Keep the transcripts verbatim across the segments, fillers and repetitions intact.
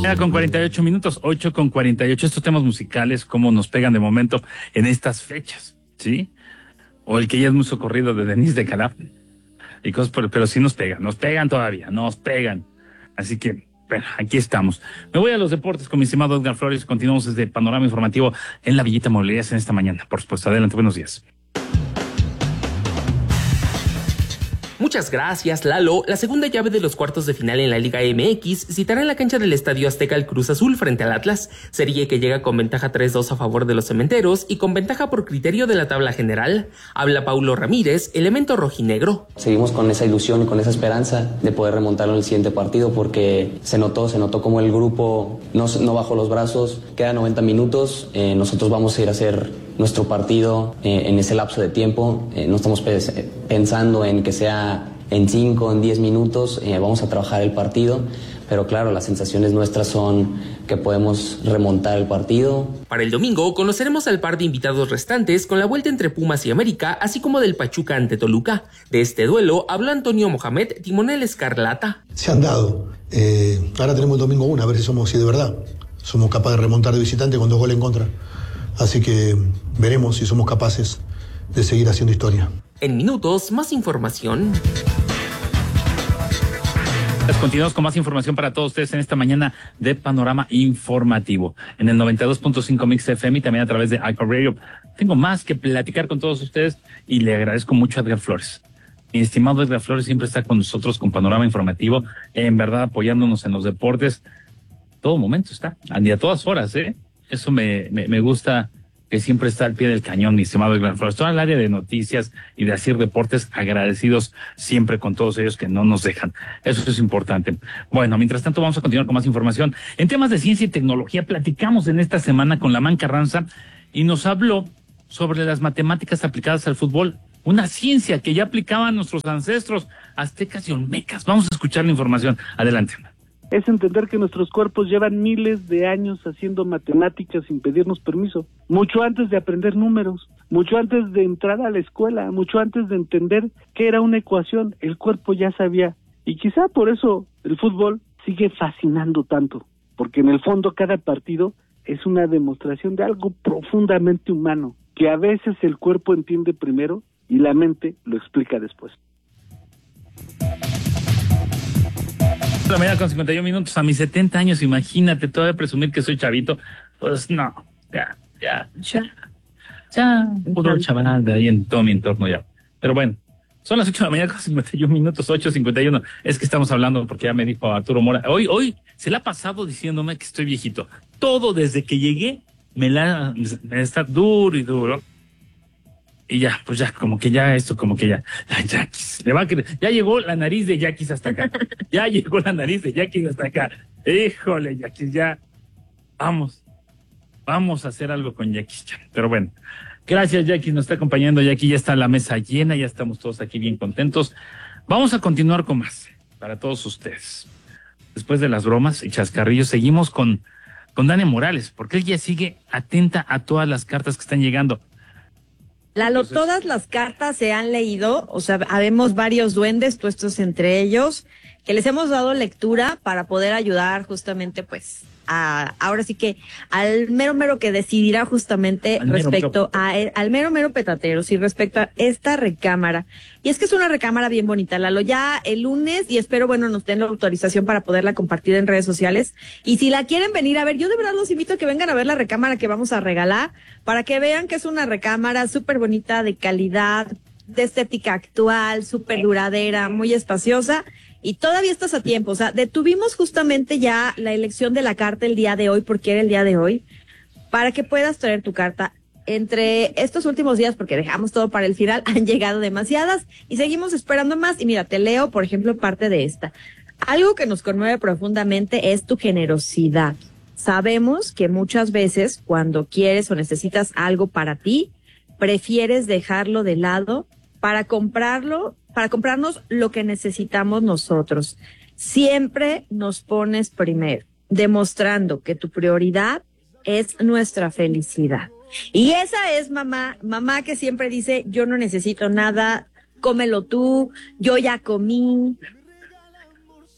Era con cuarenta y ocho minutos, ocho con cuarenta y ocho. Estos temas musicales, cómo nos pegan de momento en estas fechas, ¿sí? O el que ya es muy socorrido de Denise de Calaf. Y cosas, pero, pero sí nos pegan, nos pegan todavía, nos pegan. Así que, bueno, aquí estamos. Me voy a los deportes con mi estimado Edgar Flores. Continuamos desde Panorama Informativo en la Villita Movilidad en esta mañana. Por supuesto, adelante, buenos días. Muchas gracias, Lalo. La segunda llave de los cuartos de final en la Liga M X citará en la cancha del Estadio Azteca el Cruz Azul frente al Atlas, serie que llega con ventaja tres dos a favor de los cementeros y con ventaja por criterio de la tabla general. Habla Paulo Ramírez, elemento rojinegro. Seguimos con esa ilusión y con esa esperanza de poder remontarlo en el siguiente partido porque se notó, se notó como el grupo no, no bajó los brazos. Quedan noventa minutos, eh, nosotros vamos a ir a hacer nuestro partido eh, en ese lapso de tiempo. Eh, no estamos pe- pensando en que sea en cinco, en diez minutos, eh, vamos a trabajar el partido, pero claro, las sensaciones nuestras son que podemos remontar el partido. Para el domingo conoceremos al par de invitados restantes con la vuelta entre Pumas y América, así como del Pachuca ante Toluca. De este duelo habló Antonio Mohamed, timonel Escarlata. Se han dado. Eh, ahora tenemos el domingo una, a ver si somos si de verdad somos capaces de remontar de visitante con dos goles en contra. Así que veremos si somos capaces de seguir haciendo historia. En minutos, más información. Continuamos con más información para todos ustedes en esta mañana de Panorama Informativo. En el noventa y dos punto cinco Mix F M y también a través de iHeartRadio. Tengo más que platicar con todos ustedes y le agradezco mucho a Edgar Flores. Mi estimado Edgar Flores siempre está con nosotros con Panorama Informativo, en verdad apoyándonos en los deportes. Todo momento está, y a todas horas, ¿eh? Eso me, me, me gusta, que siempre está al pie del cañón, mi estimado Edgar Flores. Todo el área de noticias y de hacer deportes, agradecidos siempre con todos ellos que no nos dejan. Eso es importante. Bueno, mientras tanto vamos a continuar con más información. En temas de ciencia y tecnología, platicamos en esta semana con Lamán Carranza y nos habló sobre las matemáticas aplicadas al fútbol. Una ciencia que ya aplicaban nuestros ancestros aztecas y olmecas. Vamos a escuchar la información. Adelante. Es entender que nuestros cuerpos llevan miles de años haciendo matemáticas sin pedirnos permiso, mucho antes de aprender números, mucho antes de entrar a la escuela, mucho antes de entender qué era una ecuación, el cuerpo ya sabía. Y quizá por eso el fútbol sigue fascinando tanto, porque en el fondo cada partido es una demostración de algo profundamente humano, que a veces el cuerpo entiende primero y la mente lo explica después. La mañana con cincuenta y uno minutos, a mis setenta años, imagínate, todavía presumir que soy chavito, pues no, ya, ya, ya, ya, puro chaval de ahí en todo mi entorno ya. Pero bueno, son las ocho de la mañana con cincuenta y uno minutos, ocho cincuenta y uno, es que estamos hablando porque ya me dijo Arturo Mora, hoy, hoy se la ha pasado diciéndome que estoy viejito, todo desde que llegué, me la, me está duro y duro. Y ya, pues ya, como que ya esto, como que ya, ya, Yaquis, le va a querer, ya llegó la nariz de Yaquis hasta acá, ya llegó la nariz de Yaquis hasta acá, híjole, Yaquis, ya, vamos, vamos a hacer algo con Yaquis, ya. Pero bueno, gracias Yaquis, nos está acompañando, Yaquis, ya está la mesa llena, ya estamos todos aquí bien contentos, vamos a continuar con más, para todos ustedes. Después de las bromas y chascarrillos, seguimos con, con Dania Morales, porque ella sigue atenta a todas las cartas que están llegando. Lalo, Entonces, todas las cartas se han leído, o sea, habemos varios duendes puestos entre ellos, que les hemos dado lectura para poder ayudar justamente, pues, a, ahora sí que al mero mero que decidirá justamente Al mero respecto mero. a, al mero mero petatero, sí, respecto a esta recámara. Y es que es una recámara bien bonita, Lalo, ya el lunes, y espero, bueno, nos den la autorización para poderla compartir en redes sociales. Y si la quieren venir a ver, yo de verdad los invito a que vengan a ver la recámara que vamos a regalar, para que vean que es una recámara súper bonita, de calidad, de estética actual, súper duradera, muy espaciosa. Y todavía estás a tiempo, o sea, detuvimos justamente ya la elección de la carta el día de hoy, porque era el día de hoy, para que puedas traer tu carta. Entre estos últimos días, porque dejamos todo para el final, han llegado demasiadas y seguimos esperando más. Y mira, te leo, por ejemplo, parte de esta. Algo que nos conmueve profundamente es tu generosidad. Sabemos que muchas veces cuando quieres o necesitas algo para ti, prefieres dejarlo de lado para comprarlo, para comprarnos lo que necesitamos nosotros. Siempre nos pones primero, demostrando que tu prioridad es nuestra felicidad. Y esa es mamá, mamá que siempre dice, yo no necesito nada, cómelo tú, yo ya comí.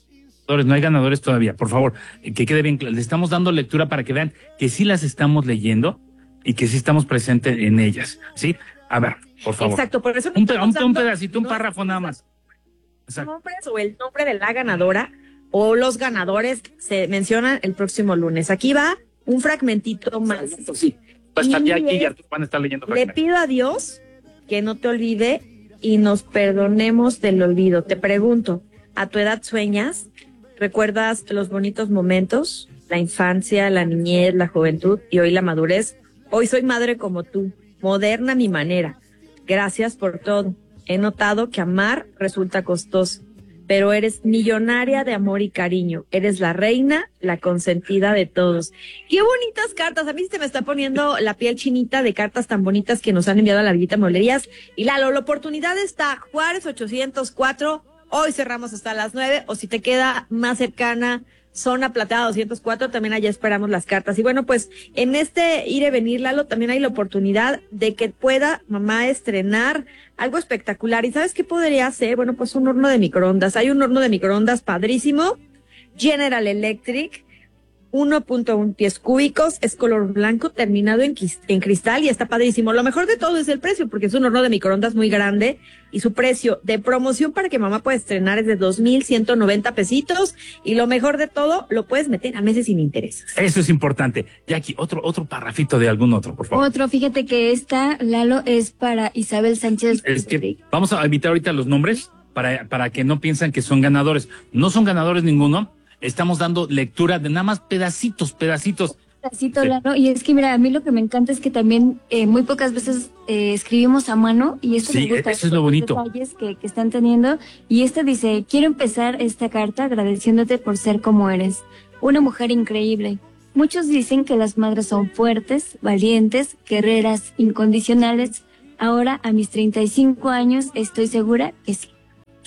ganadores, no hay ganadores todavía, por favor, que quede bien claro. Le estamos dando lectura para que vean que sí las estamos leyendo y que sí estamos presentes en ellas, ¿sí? A ver, por favor. Exacto, por eso un, un, un pedacito, un párrafo nada más. Exacto. Nombres o el nombre de la ganadora o los ganadores se mencionan el próximo lunes. Aquí va un fragmentito más. Sí, va a estar ya aquí y van a estar leyendo. Le pido a Dios que no te olvide y nos perdonemos del olvido. Te pregunto, ¿a tu edad sueñas? ¿Recuerdas los bonitos momentos? La infancia, la niñez, la juventud y hoy la madurez. Hoy soy madre como tú, moderna a mi manera. Gracias por todo. He notado que amar resulta costoso, pero eres millonaria de amor y cariño. Eres la reina, la consentida de todos. ¡Qué bonitas cartas! A mí se me está poniendo la piel chinita de cartas tan bonitas que nos han enviado a la Villita Molerías. Y Lalo, la oportunidad está Juárez ochocientos cuatro. Hoy cerramos hasta las nueve, o si te queda más cercana, Zona Plateada doscientos cuatro, también allá esperamos las cartas. Y bueno, pues en este ir y venir, Lalo, también hay la oportunidad de que pueda mamá estrenar algo espectacular. ¿Y sabes qué podría ser? Bueno, pues un horno de microondas. Hay un horno de microondas padrísimo, General Electric, uno punto uno pies cúbicos, es color blanco, terminado en, en cristal y está padrísimo. Lo mejor de todo es el precio, porque es un horno de microondas muy grande y su precio de promoción para que mamá pueda estrenar es de dos mil ciento noventa pesitos y lo mejor de todo, lo puedes meter a meses sin intereses. Eso es importante. Jackie, otro, otro parrafito de algún otro, por favor. Otro, fíjate que esta, Lalo, es para Isabel Sánchez. Es que vamos a evitar ahorita los nombres para, para que no piensen que son ganadores. No son ganadores ninguno. Estamos dando lectura de nada más pedacitos, pedacitos. Pedacito, sí. Lalo, y es que mira, a mí lo que me encanta es que también eh, muy pocas veces eh, escribimos a mano y esto sí, me gusta. Eso es lo bonito. Los detalles que, que están teniendo y esta dice, quiero empezar esta carta agradeciéndote por ser como eres, una mujer increíble. Muchos dicen que las madres son fuertes, valientes, guerreras, incondicionales. Ahora a mis treinta y cinco años estoy segura que sí.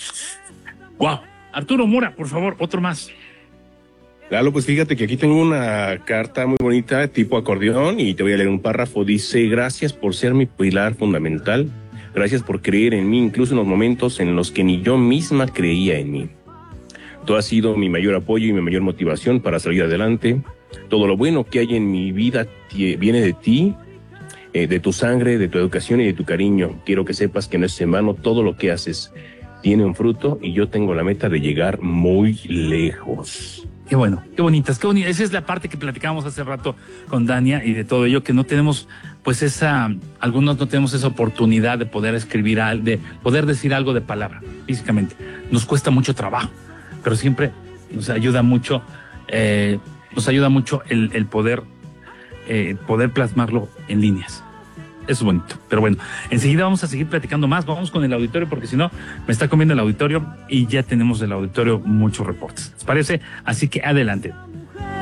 Wow, Arturo Mura, por favor, otro más. Lalo, pues fíjate que aquí tengo una carta muy bonita, tipo acordeón, y te voy a leer un párrafo. Dice, gracias por ser mi pilar fundamental, gracias por creer en mí, incluso en los momentos en los que ni yo misma creía en mí. Tú has sido mi mayor apoyo y mi mayor motivación para salir adelante. Todo lo bueno que hay en mi vida viene de ti, eh, de tu sangre, de tu educación y de tu cariño. Quiero que sepas que no es en vano todo lo que haces. Tiene un fruto y yo tengo la meta de llegar muy lejos. Qué bueno, qué bonitas, qué bonitas. Esa es la parte que platicábamos hace rato con Dania y de todo ello, que no tenemos, pues esa, algunos no tenemos esa oportunidad de poder escribir, de poder decir algo de palabra, físicamente. Nos cuesta mucho trabajo, pero siempre nos ayuda mucho, eh, nos ayuda mucho el, el poder, eh, poder plasmarlo en líneas. Eso es bonito, pero bueno, enseguida vamos a seguir platicando más, vamos con el auditorio porque si no me está comiendo el auditorio y ya tenemos del auditorio muchos reportes, ¿les parece? Así que adelante.